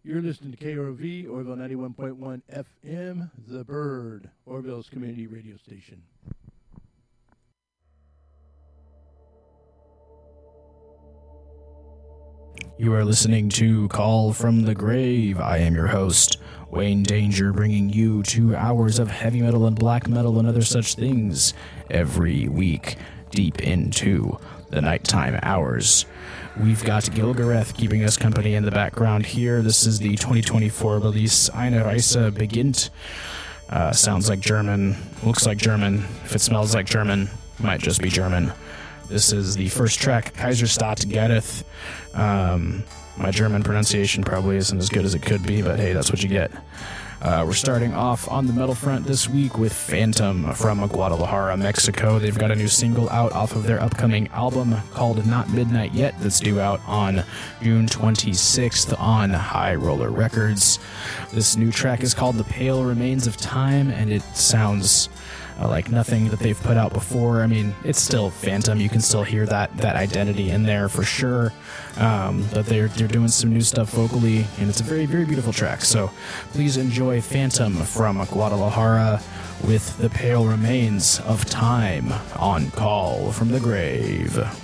You're listening to KROV, Orville 91.1 FM, The Bird, Orville's community radio station. You are listening to Call from the Grave. I am your host, Wayne Danger, bringing you 2 hours of heavy metal and black metal and other such things every week, deep into the nighttime hours. We've got Gilgareth keeping us company in the background here. This is the 2024 release, Eine Reise beginnt. Sounds like German, looks like German. If it smells like German, might just be German. This is the first track, Kaiserstadt Gareth. My German pronunciation probably isn't as good as it could be, but hey, that's what you get. We're starting off on the metal front this week with Phantom from Guadalajara, Mexico. They've got a new single out off of their upcoming album called Not Midnight Yet that's due out on June 26th on High Roller Records. This new track is called The Pale Remains of Time, and it sounds like nothing that they've put out before. I mean, it's still Phantom. You can still hear that identity in there for sure. But they're doing some new stuff vocally, and it's a very, very beautiful track. So please enjoy Phantom from Guadalajara with The Pale Remains of Time on Call from the Grave.